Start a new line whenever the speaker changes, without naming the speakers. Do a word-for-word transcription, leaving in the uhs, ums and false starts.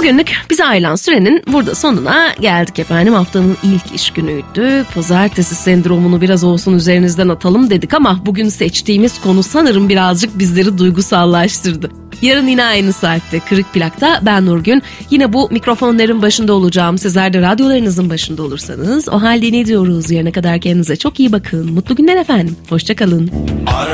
Bugünlük bize ayrılan sürenin burada sonuna geldik efendim. Haftanın ilk iş günüydü. Pazartesi sendromunu biraz olsun üzerinizden atalım dedik ama bugün seçtiğimiz konu sanırım birazcık bizleri duygusallaştırdı. Yarın yine aynı saatte Kırık Plak'ta ben Nurgün. Yine bu mikrofonların başında olacağım. Sizler de radyolarınızın başında olursanız o halde ne diyoruz? Yarına kadar kendinize çok iyi bakın. Mutlu günler efendim. Hoşça kalın.